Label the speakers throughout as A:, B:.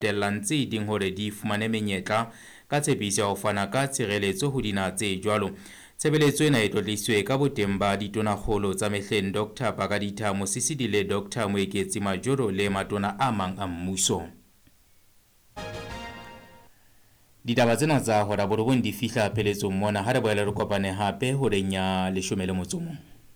A: tellang tse ding hore di fumane menyetla ka tshepiso ya ho fana ka tshireletso ho dinaha tse jwalo. Tshebeletso ena e tlotliswe ka boteng ba ditonakgolo tsa mehleng Dr. Pakaditha Mosisili le Dr. Moeketsi Majoro le matona a mang a mmuso. Ditaba tsena tsa hora borobong di fihla pheletsong mona ha re boela re kopane hape horeng ya 11.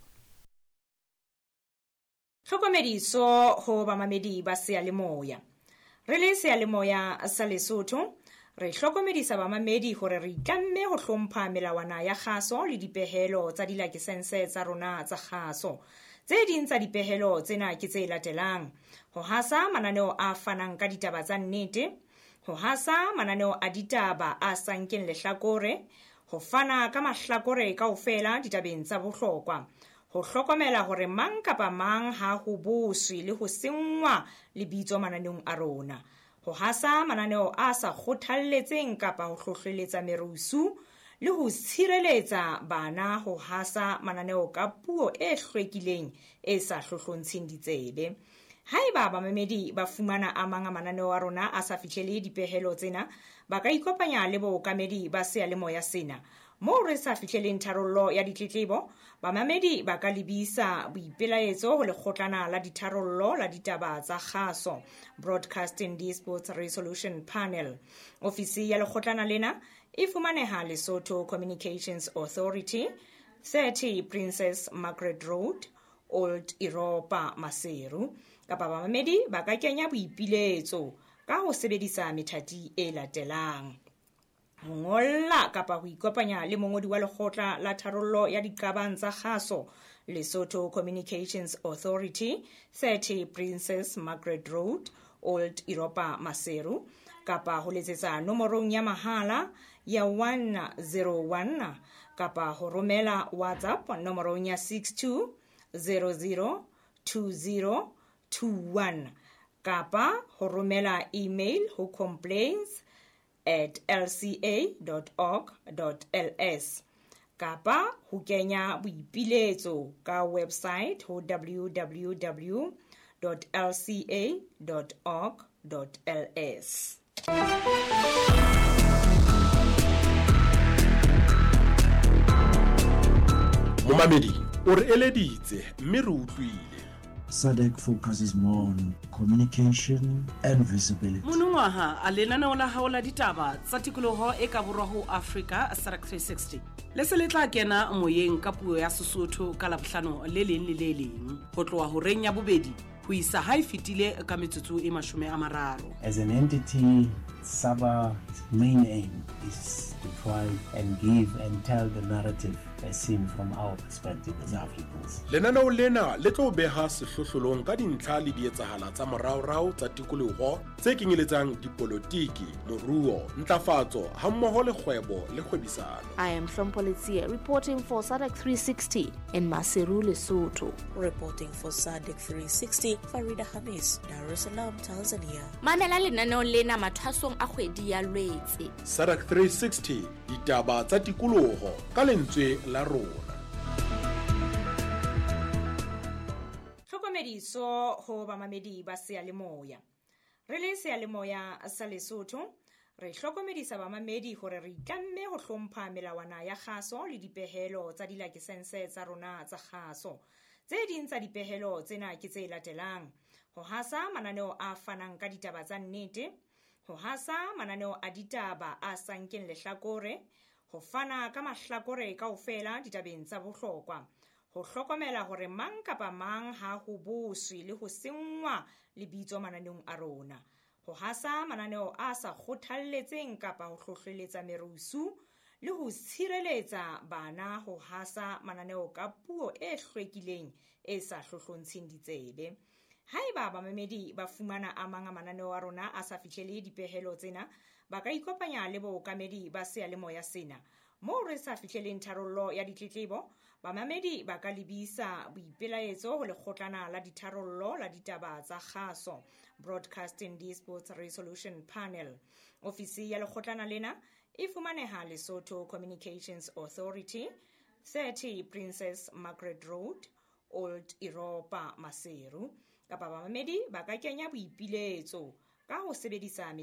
B: Hlokomediso ho bamamedi ba seyalemoya. Re le seyalemoya sa Lesotho, re hlokomedisa bamamedi hore re itlamme ho hlompha melawana ya kgaso le dipehelo tsa dilakesense tsa rona tsa kgaso. Tse ding tsa dipehelo tsena ke tse latelang: ho hasa mananeo a fanang ka ditaba tsa nnete, ho hasa mananeo a ditaba a sankeng lehlakore, ho fana ka mahlakore kaofela ditabeng tsa bohlokwa, ho hlokomela hore mang kapa mang ha ho boswe le ho sengwa lebitso mananeong a rona, ho hasa mananeo a sa kgothalletseng kapa ho hlohleletsa merusu, le ho tshireletsa bana ho hasa mananeo ka puo e hlwekileng e sa hlohlontsheng ditsebe. Haeba bamamedi ba fumana a mang a mananeo a rona a sa fihlele dipehelo tsena, ba ka ikopanya le bookamedi ba seyalemoya sena. Moo re sa fihleleng tharollo ya ditletlebo, bamamedi ba ka lebisa boipelaetso ho Lekgotlana la Ditharollo la Ditaba tsa Kgaso, Broadcasting Disputes Resolution Panel. Ofisi ya lekgotlana lena e fumaneha Lesotho Communications Authority, 30 Princess Margaret Road, Old Europa, Maseru. Kapa bamamedi ba ka kenya boipiletso ka ho sebedisa methati e latelang: ho ngolla kapa ho ikopanya le mongodi wa Lekgotla la Tharollo ya Diqabang tsa Kgaso, Lesotho Communications Authority, 30 Princess Margaret Road, Old Europa, Maseru, kapa ho letsetsa nomorong ya mahala ya 101 kapa ho romela WhatsApp nomorong ya 62002021 kapa ho romela email ho complaints@lca.org.ls kapa ho kenya boipiletso ka website ho www.lca.org.ls.
C: Momamedi o re eleditse mme re utlwile.
D: SADC focuses more on communication and visibility.
E: Monongwaha a lenaneo la hao la ditaba tsa tikoloho e ka borwa ho Africa, SADC 360. Le se le tla kena moyeng ka puo ya Sesotho ka Labohlano le leng le le leng, ho tloha ho reng ya bobedi ho isa ha e fitile ka metsotso e 30.
F: As an entity, SABA's main aim is to try and give and tell the narrative as seen from our perspective as Africans.
C: Lenaneo lena le tlo beha sehlohlolong ka dintlha le dietsahala tsa moraorao tsa tikoloho tse kenyeletsang dipolotiki, moruo, ntlafatso hammoho le kgwebo le kgwebisano.
G: I am Shompolitsia reporting for SADC 360 in Maseru, Lesotho.
H: Reporting for SADC 360, Farida Hamis, Dar es Salaam, Tanzania.
G: Mamela lenaneo lena mathwasong a kgwedi ya Lwetse.
C: SADC 360, ditaba tsa tikoloho ka lentswe la rona.
B: Hlokomediso ho bamamedi ba seyalemoya. Re le seyalemoya sa Lesotho, re hlokomedisa bamamedi hore re itlamme ho hlompha melawana ya kgaso le dipehelo tsa dilakesense tsa rona tsa kgaso. Tse ding tsa dipehelo tsena ke tse latelang: ho hasa mananeo a fanang ka ditaba tsa nnete, ho hasa mananeo a ditaba a sankeng lehlakore, ho fana ka mahlakore kaofela ditabeng tsa bohlokwa, ho hlokomela hore mang kapa mang ha ho boswe le ho sengwa lebitso mananeong a rona, ho hasa mananeo a sa kgothalletseng kapa ho hlohleletsa merusu, le ho tshireletsa bana ho hasa mananeo ka puo e hlwekileng e sa hlohlontsheng ditsebe. Haeba bamamedi ba fumana a mang a mananeo a rona a sa fihlele dipehelo tsena, ba ka ikopanya le bookamedi ba seyalemoya sena. Moo re sa fihleleng tharollo ya ditletlebo, bamamedi ba ka lebisa boipelaetso ho Lekgotlana la Ditharollo la Ditaba tsa Kgaso, Broadcasting Disputes Resolution Panel. Ofisi ya lekgotlana lena e fumaneha Lesotho Communications Authority, 30 Princess Margaret Road, Old Europa, Maseru. Kapa bamamedi ba ka kenya boipiletso ka ho sebedisa